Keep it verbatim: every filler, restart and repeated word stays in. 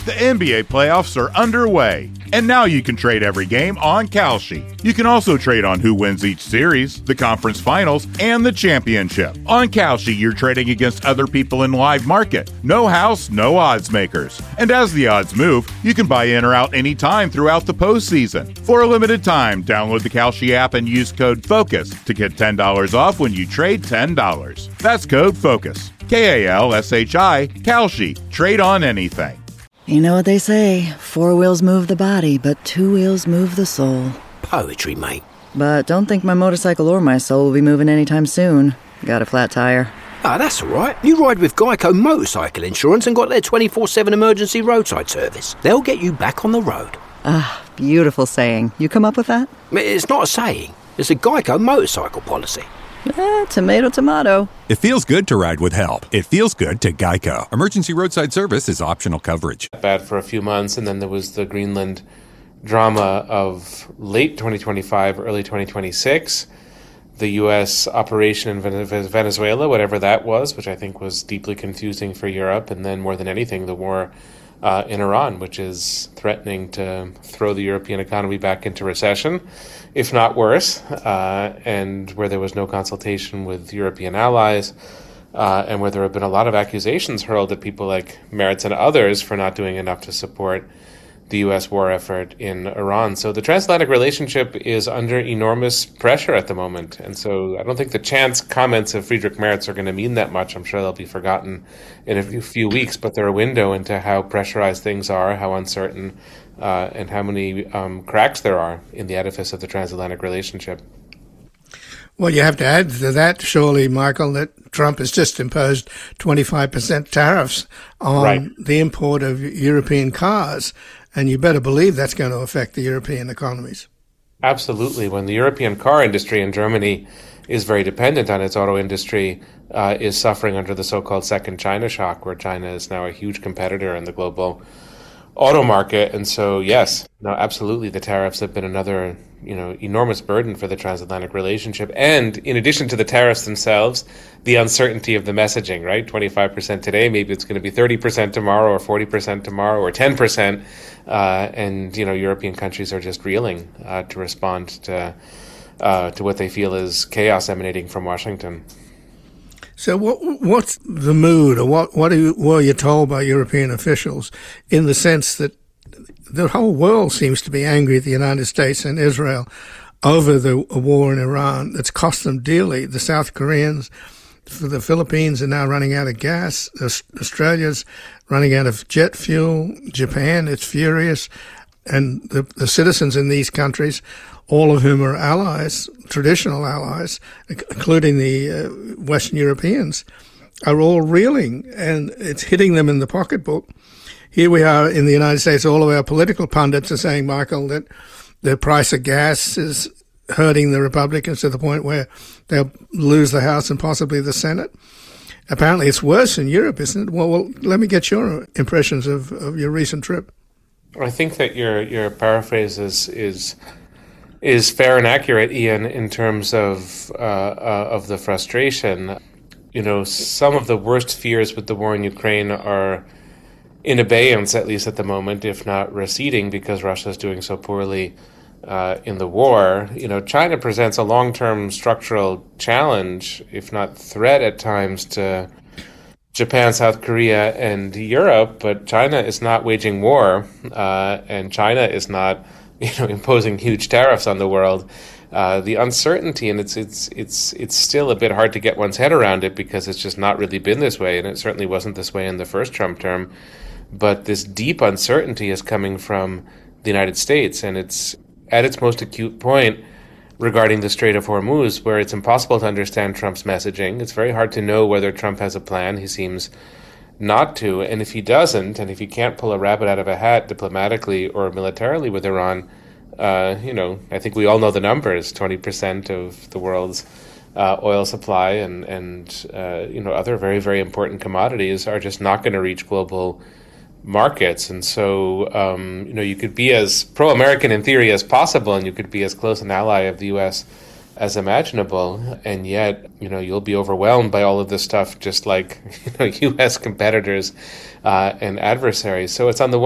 The N B A playoffs are underway, and now you can trade every game on Kalshi. You can also trade on who wins each series, the conference finals, and the championship. On Kalshi, you're trading against other people in live market. No house, no odds makers. And as the odds move, you can buy in or out anytime throughout the postseason. For a limited time, download the Kalshi app and use code FOCUS to get ten dollars off when you trade ten dollars. That's code FOCUS. K A L S H I, Kalshi. Trade on anything. You know what they say, four wheels move the body, but two wheels move the soul. Poetry, mate. But don't think my motorcycle or my soul will be moving anytime soon. Got a flat tire. Ah, that's all right. You ride with Geico Motorcycle Insurance and got their twenty-four seven emergency roadside service. They'll get you back on the road. Ah, beautiful saying. You come up with that? It's not a saying. It's a Geico motorcycle policy. Eh, tomato, tomato. It feels good to ride with help. It feels good to Geico. Emergency roadside service is optional coverage. Bad for a few months, and then there was the Greenland drama of late twenty twenty-five, early twenty twenty-six. The U S operation in Venezuela, whatever that was, which I think was deeply confusing for Europe, and then more than anything, the war uh, in Iran, which is threatening to throw the European economy back into recession, if not worse, uh, and where there was no consultation with European allies, uh, and where there have been a lot of accusations hurled at people like Meretz and others for not doing enough to support the U S war effort in Iran. So the transatlantic relationship is under enormous pressure at the moment. And so I don't think the chance comments of Friedrich Merz are going to mean that much. I'm sure they'll be forgotten in a few, few weeks, but they're a window into how pressurized things are, how uncertain, uh, and how many um, cracks there are in the edifice of the transatlantic relationship. Well, you have to add to that, surely, Michael, that Trump has just imposed twenty-five percent tariffs on right. the import of European cars. And you better believe that's going to affect the European economies. Absolutely. When the European car industry in Germany is very dependent on its auto industry, uh, is suffering under the so-called second China shock, where China is now a huge competitor in the global auto market. And so, yes, no, absolutely, the tariffs have been another, you know, enormous burden for the transatlantic relationship. And in addition to the tariffs themselves, the uncertainty of the messaging, right? twenty-five percent today, maybe it's going to be thirty percent tomorrow, or forty percent tomorrow, or ten percent. Uh, and, you know, European countries are just reeling uh, to respond to uh, to what they feel is chaos emanating from Washington. So what, what's the mood, or what, what are you, were you told by European officials, in the sense that the whole world seems to be angry at the United States and Israel over the war in Iran that's cost them dearly? The South Koreans, the Philippines are now running out of gas. Australia's running out of jet fuel. Japan, it's furious. And the, the citizens in these countries, all of whom are allies, traditional allies, including the uh, Western Europeans, are all reeling, and it's hitting them in the pocketbook. Here we are in the United States, all of our political pundits are saying, Michael, that the price of gas is hurting the Republicans to the point where they'll lose the House and possibly the Senate. Apparently it's worse in Europe, isn't it? Well, well let me get your impressions of, of your recent trip. I think that your your paraphrase is is is fair and accurate, Ian, in terms of uh, uh, of the frustration. You know, some of the worst fears with the war in Ukraine are in abeyance, at least at the moment, if not receding, because Russia is doing so poorly uh, in the war. You know, China presents a long-term structural challenge, if not threat at times, to Japan, South Korea, and Europe, but China is not waging war, uh, and China is not, you know, imposing huge tariffs on the world. Uh, the uncertainty, and it's it's it's it's still a bit hard to get one's head around it, because it's just not really been this way, and it certainly wasn't this way in the first Trump term. But this deep uncertainty is coming from the United States, and it's at its most acute point regarding the Strait of Hormuz, where it's impossible to understand Trump's messaging. It's very hard to know whether Trump has a plan. He seems not to. And if he doesn't, and if he can't pull a rabbit out of a hat diplomatically or militarily with Iran, uh, you know, I think we all know the numbers. twenty percent of the world's uh, oil supply and, and uh, you know, other very, very important commodities are just not going to reach global markets. And so, um, you know, you could be as pro-American in theory as possible, and you could be as close an ally of the U S as imaginable, and yet, you know, you'll be overwhelmed by all of this stuff, just like, you know, U S competitors uh, and adversaries. So it's on the